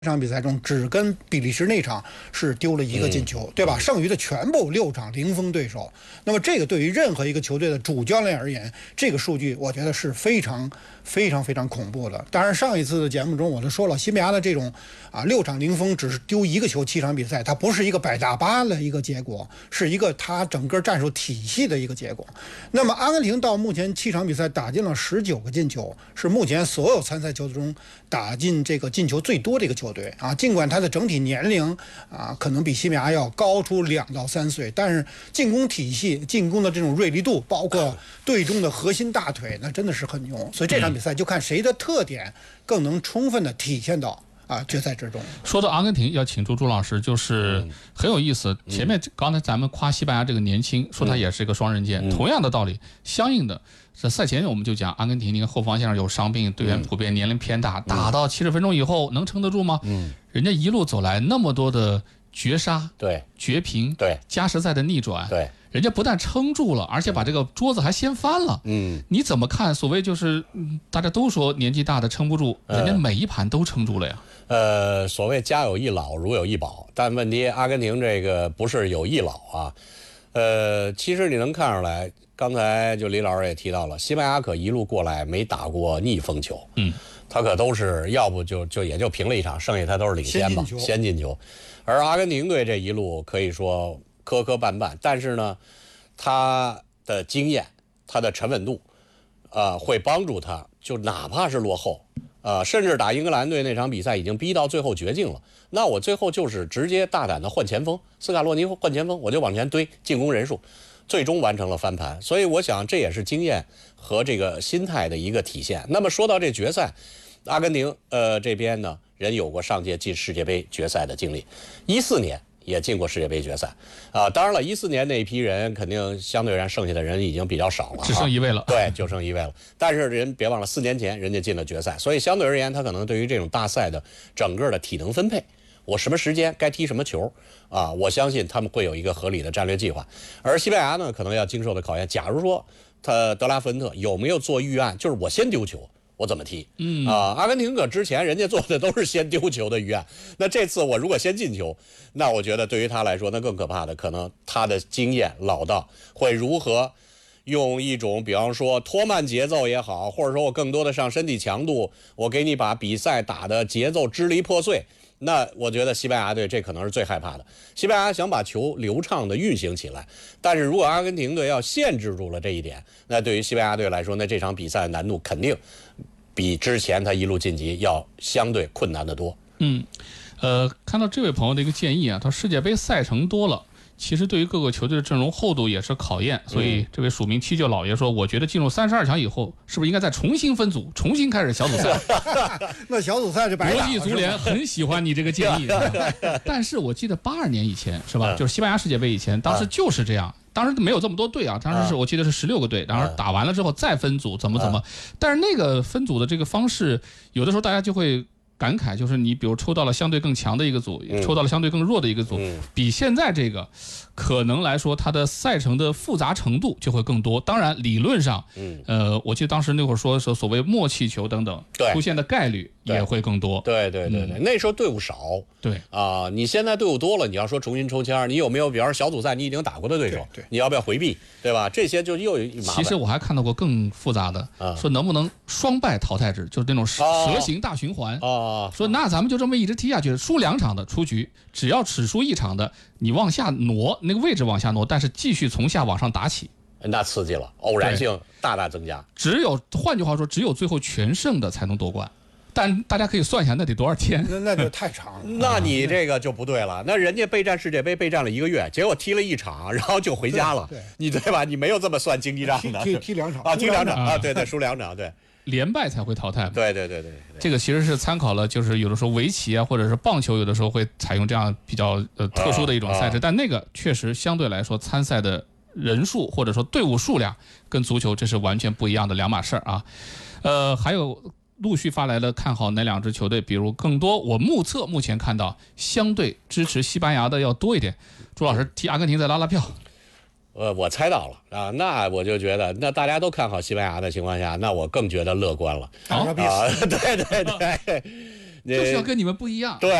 场比赛中只跟比利时那场是丢了1个进球，对吧？剩余的全部6场零封对手。那么这个对于任何一个球队的主教练而言，这个数据我觉得是非常恐怖的。当然，上一次的节目中我就说了，西班牙的这种6场零封只是丢1个球7场比赛，它不是一个百大巴的一个结果，是一个它整个战术体系的一个结果。那么阿根廷到目前7场比赛打进了19个进球，是目前所有参赛球队中打进这个进球最多的一个球队啊。尽管它的整体年龄可能比西班牙要高出2到3岁，但是进攻体系、进攻的这种锐利度，包括队中的核心大腿，那真的是很牛。所以这场比赛就看谁的特点更能充分的体现到决赛之中。 说到阿根廷，要请出朱老师，就是很有意思。前面刚才咱们夸西班牙这个年轻，说他也是一个双刃剑，同样的道理，相应的。在赛前我们就讲，阿根廷那个后防线上有伤病，队员普遍年龄偏大，打到70分钟以后能撑得住吗？人家一路走来那么多的绝杀、 对绝平、 对加时赛的逆转， 对， 人家不但撑住了，而且把这个桌子还掀翻了。你怎么看？所谓就是大家都说年纪大的撑不住，人家每一盘都撑住了呀。 所谓家有一老，如有一宝，但问题阿根廷这个不是有一老啊。其实你能看出来，刚才就李老师也提到了，西班牙可一路过来没打过逆风球，他可都是要不就也就平了一场，剩下他都是领先吧，先进球。而阿根廷队这一路可以说磕磕绊绊，但是呢，他的经验、他的沉稳度，会帮助他，就哪怕是落后，甚至打英格兰队那场比赛已经逼到最后绝境了，那我最后就是直接大胆的换前锋，斯卡洛尼换前锋，我就往前堆进攻人数，最终完成了翻盘。所以我想这也是经验和这个心态的一个体现。那么说到这决赛，阿根廷这边呢，人有过上届进世界杯决赛的经历，14年也进过世界杯决赛当然了，14年那一批人肯定相对而言剩下的人已经比较少了， 只剩1位了。 对，就剩1位了。但是人别忘了4年前人家进了决赛，所以相对而言他可能对于这种大赛的整个的体能分配，我什么时间该踢什么球我相信他们会有一个合理的战略计划。而西班牙呢，可能要经受的考验，假如说他德拉福恩特有没有做预案，就是我先丢球我怎么踢？阿根廷之前人家做的都是先丢球的预案，那这次我如果先进球，那我觉得对于他来说，那更可怕的可能他的经验老道会如何用一种比方说拖慢节奏也好，或者说我更多的上身体强度，我给你把比赛打的节奏支离破碎。那我觉得西班牙队这可能是最害怕的。西班牙想把球流畅的运行起来，但是如果阿根廷队要限制住了这一点，那对于西班牙队来说，那这场比赛的难度肯定比之前他一路晋级要相对困难得多。 看到这位朋友的一个建议他说世界杯赛程多了，其实对于各个球队的阵容厚度也是考验，所以这位署名七舅老爷说，我觉得进入32强以后，是不是应该再重新分组，重新开始小组赛？ 那小组赛是白打。 国际足联很喜欢你这个建议，但是我记得82年以前是吧？就是西班牙世界杯以前，当时就是这样。当时没有这么多队当时是我记得是16个队，然后打完了之后再分组，怎么，但是那个分组的这个方式，有的时候大家就会感慨，就是你比如抽到了相对更强的一个组，抽到了相对更弱的一个组，比现在这个可能来说，它的赛程的复杂程度就会更多。当然，理论上，我记得当时那会儿说所谓默契球等等出现的概率也会更多。 对，那时候队伍少。 对你现在队伍多了，你要说重新抽签，你有没有比方说小组赛你已经打过的对手？ 对， 你要不要回避？对吧？这些就又麻烦。 其实我还看到过更复杂的，说能不能双败淘汰制，就是那种蛇形大循环。说那咱们就这么一直踢下去，输2场的出局，只要只输1场的，你往下挪，那个位置往下挪，但是继续从下往上打起， 那刺激了，偶然性大大增加。 换句话说，只有最后全胜的才能夺冠。但大家可以算一下，那得多少天？ 那就太长了。 那你这个就不对了。那人家备战世界杯备战了1个月，结果踢了1场，然后就回家了。你对吧？你没有这么算经济账的。 踢2场踢2场对，输2场，对。 连败才会淘汰。 对。 这个其实是参考了，就是有的时候围棋或者是棒球，有的时候会采用这样比较特殊的一种赛制，但那个确实相对来说参赛的人数或者说队伍数量跟足球这是完全不一样的2码事还有陆续发来了看好哪2支球队，比如更多我目前看到相对支持西班牙的要多一点。朱老师替阿根廷再拉拉票。 我猜到了那我就觉得，那大家都看好西班牙的情况下，那我更觉得乐观了。对， 就是要跟你们不一样。 对。